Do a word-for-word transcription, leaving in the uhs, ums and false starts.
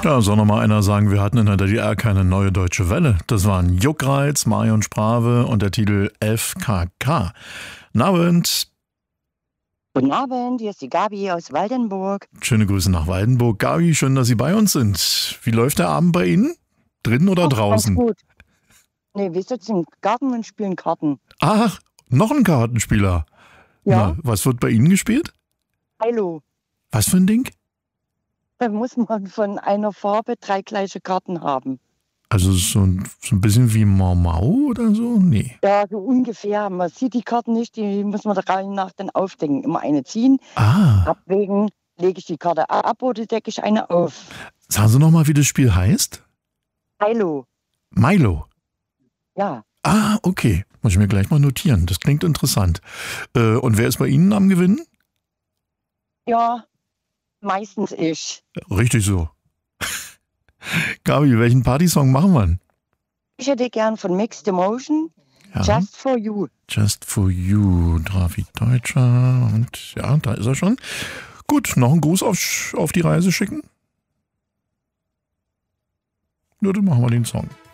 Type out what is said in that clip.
Ja, soll noch mal einer sagen, wir hatten in der D D R keine neue deutsche Welle. Das waren Juckreiz, Marion Sprave und der Titel F K K. Guten Abend. Guten Abend, hier ist die Gabi aus Waldenburg. Schöne Grüße nach Waldenburg. Gabi, schön, dass Sie bei uns sind. Wie läuft der Abend bei Ihnen? Drinnen oder Ach, draußen? Ganz gut. Nee, wir sitzen im Garten und spielen Karten. Ach, noch ein Kartenspieler. Ja? Na, was wird bei Ihnen gespielt? Hallo. Was für ein Ding? Da muss man von einer Farbe drei gleiche Karten haben. Also so ein, so ein bisschen wie Mau Mau oder so? Nee. Ja, so ungefähr. Man sieht die Karten nicht, die muss man der Reihe nach dann aufdecken. Immer eine ziehen, Ah, abwägen, lege ich die Karte ab oder decke ich eine auf. sagen Sie noch mal, wie das Spiel heißt? Hallo. Milo. Ja, Ah, okay. Muss ich mir gleich mal notieren. Das klingt interessant. Äh, und wer ist bei Ihnen am Gewinnen? ja, meistens ich. Richtig so. Gabi, welchen Partysong machen wir denn? Ich hätte gern von Mixed Emotion, Ja, Just for You. Just for You, Drafi Deutscher. Und ja, da ist er schon. Gut, noch einen Gruß auf, auf die Reise schicken? Ja, dann machen wir den Song.